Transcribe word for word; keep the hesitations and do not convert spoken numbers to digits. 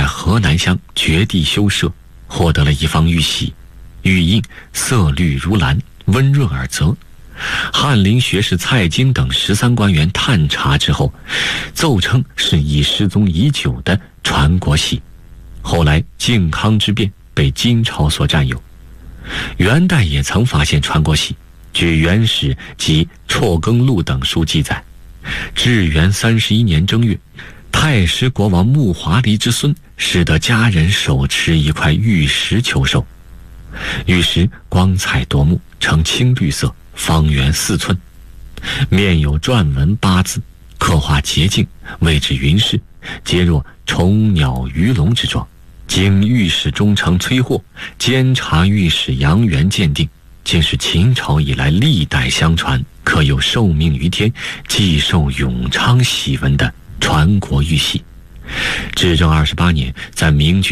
河南乡掘地修设，获得了一方玉玺，玉印色绿如蓝，温润而泽。翰林学士蔡京等十三官员探查之后，奏称是已失踪已久的传国玺。后来靖康之变被金朝所占有。元代也曾发现传国玺，据《元史》及《辍耕录》等书记载，至元三十一年正月，太师国王穆华黎之孙使得家人手持一块玉石求寿。玉石光彩夺目，呈青绿色，方圆四寸，面有篆文八字，刻画洁净，位置匀实，皆若虫鸟鱼龙之状。经御史中丞崔霍监察御史杨元鉴定，竟是秦朝以来历代相传，可有受命于天，既受永昌玺文的传国玉玺。至正二十八年，在明郡